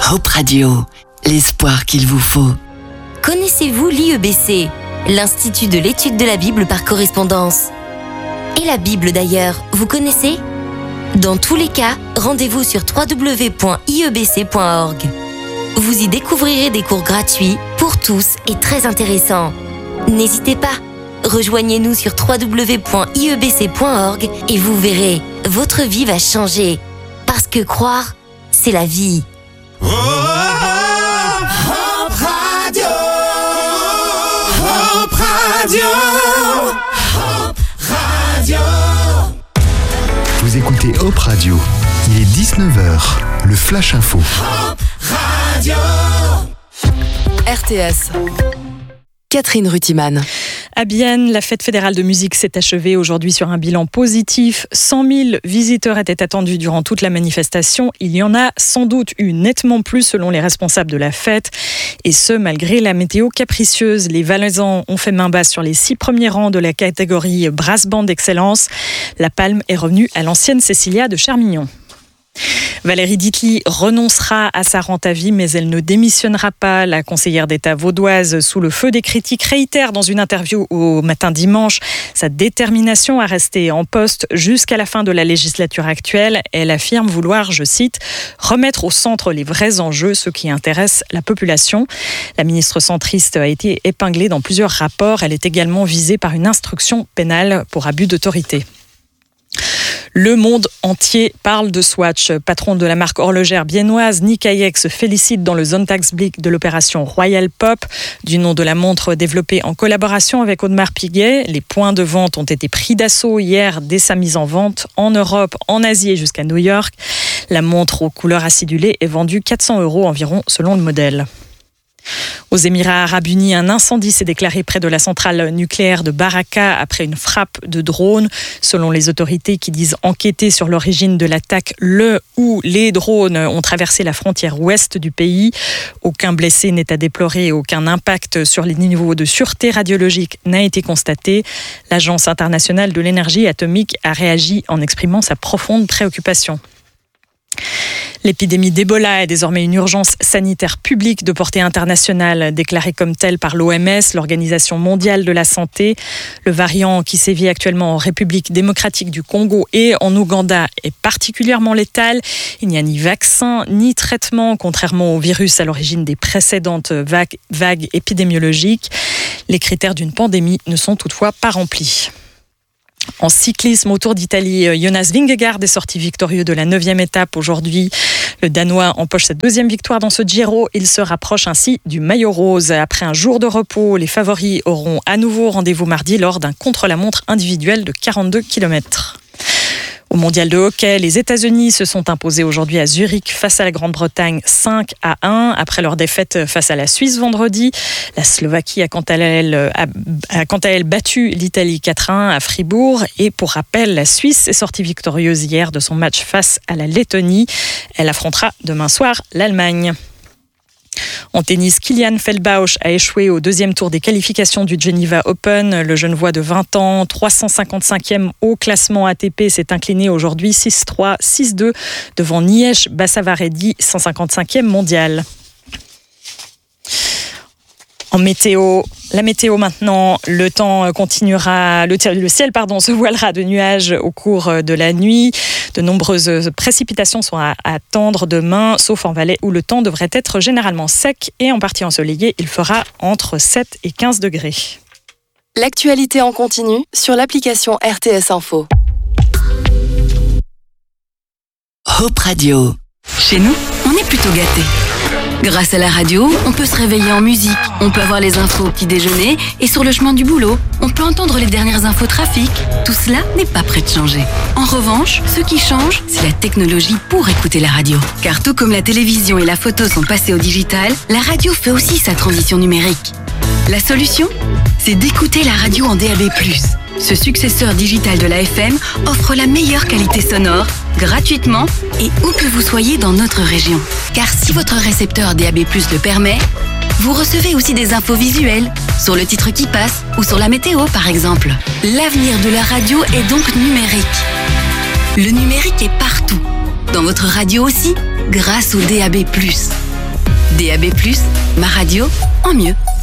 Hope Radio, l'espoir qu'il vous faut. Connaissez-vous l'IEBC, l'Institut de l'étude de la Bible par correspondance? Et la Bible d'ailleurs, vous connaissez? Dans tous les cas, rendez-vous sur www.iebc.org. Vous y découvrirez des cours gratuits pour tous et très intéressants. N'hésitez pas, rejoignez-nous sur www.iebc.org et vous verrez, votre vie va changer. Parce que croire, c'est la vie. Hope Radio, Hope Radio, Hope Radio. Vous écoutez Hope Radio. Il est 19h, le Flash Info. Hope Radio. RTS. Catherine Rutiman. À Bienne, la fête fédérale de musique s'est achevée aujourd'hui sur un bilan positif. 100 000 visiteurs étaient attendus durant toute la manifestation. Il y en a sans doute eu nettement plus selon les responsables de la fête. Et ce, malgré la météo capricieuse. Les Valaisans ont fait main basse sur les 6 premiers rangs de la catégorie Brass Band d'excellence. La palme est revenue à l'ancienne Cécilia de Chermignon. Valérie Ditli renoncera à sa rente à vie, mais elle ne démissionnera pas. La conseillère d'État vaudoise, sous le feu des critiques, réitère dans une interview au Matin Dimanche sa détermination à rester en poste jusqu'à la fin de la législature actuelle. Elle affirme vouloir, je cite, « remettre au centre les vrais enjeux, ceux qui intéressent la population ». La ministre centriste a été épinglée dans plusieurs rapports. Elle est également visée par une instruction pénale pour abus d'autorité. Le monde entier parle de Swatch. Patron de la marque horlogère biennoise, Nick Hayek se félicite dans le Sonntagsblick de l'opération Royal Pop, du nom de la montre développée en collaboration avec Audemars Piguet. Les points de vente ont été pris d'assaut hier dès sa mise en vente en Europe, en Asie et jusqu'à New York. La montre aux couleurs acidulées est vendue 400 € environ selon le modèle. Aux Émirats arabes unis, un incendie s'est déclaré près de la centrale nucléaire de Baraka après une frappe de drone. Selon les autorités qui disent enquêter sur l'origine de l'attaque, le ou les drones ont traversé la frontière ouest du pays. Aucun blessé n'est à déplorer et aucun impact sur les niveaux de sûreté radiologique n'a été constaté. L'Agence internationale de l'énergie atomique a réagi en exprimant sa profonde préoccupation. L'épidémie d'Ebola est désormais une urgence sanitaire publique de portée internationale, déclarée comme telle par l'OMS, l'Organisation mondiale de la santé. Le variant qui sévit actuellement en République démocratique du Congo et en Ouganda est particulièrement létal. Il n'y a ni vaccin ni traitement, contrairement au virus à l'origine des précédentes vagues épidémiologiques. Les critères d'une pandémie ne sont toutefois pas remplis. En cyclisme, au Tour d'Italie, Jonas Vingegaard est sorti victorieux de la 9e étape aujourd'hui. Le Danois empoche sa 2e victoire dans ce Giro. Il se rapproche ainsi du maillot rose. Après un jour de repos, les favoris auront à nouveau rendez-vous mardi lors d'un contre-la-montre individuel de 42 km. Au mondial de hockey, les États-Unis se sont imposés aujourd'hui à Zurich face à la Grande-Bretagne 5-1 après leur défaite face à la Suisse vendredi. La Slovaquie a quant à elle battu l'Italie 4-1 à Fribourg. Et pour rappel, la Suisse est sortie victorieuse hier de son match face à la Lettonie. Elle affrontera demain soir l'Allemagne. En tennis, Kilian Feldbausch a échoué au 2e tour des qualifications du Geneva Open. Le Genevois de 20 ans, 355e au classement ATP, s'est incliné aujourd'hui 6-3, 6-2 devant Niesh Bassavaredi, 155e mondial. En météo, la météo maintenant, le temps continuera, le ciel se voilera de nuages au cours de la nuit. De nombreuses précipitations sont à attendre demain, sauf en Valais où le temps devrait être généralement sec et en partie ensoleillé. Il fera entre 7 et 15 degrés. L'actualité en continu sur l'application RTS Info. Hope Radio. Chez nous, on est plutôt gâtés. Grâce à la radio, on peut se réveiller en musique, on peut avoir les infos au petit déjeuner et sur le chemin du boulot, on peut entendre les dernières infos trafic. Tout cela n'est pas prêt de changer. En revanche, ce qui change, c'est la technologie pour écouter la radio. Car tout comme la télévision et la photo sont passées au digital, la radio fait aussi sa transition numérique. La solution, c'est d'écouter la radio en DAB+. Ce successeur digital de la FM offre la meilleure qualité sonore, gratuitement et où que vous soyez dans notre région. Car si votre récepteur DAB+ le permet, vous recevez aussi des infos visuelles, sur le titre qui passe ou sur la météo par exemple. L'avenir de la radio est donc numérique. Le numérique est partout, dans votre radio aussi, grâce au DAB+. DAB+, ma radio en mieux.